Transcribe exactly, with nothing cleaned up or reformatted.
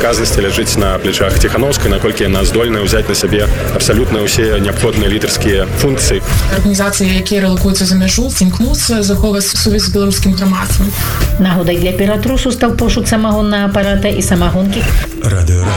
адказнасці ляжыць на плечах Ціхановскай, наколькі яна здольная ўзяць на сябе абсалютна ўсе неабходныя лідарскія функцыі. Арганізацыі, якія рэлакуюцца за мяжу, імкнуцца захоўваць сувязь з беларускім грамадствам. Нагодай для Петратрусу стаў пошук самагоннага апарата і самагонкі.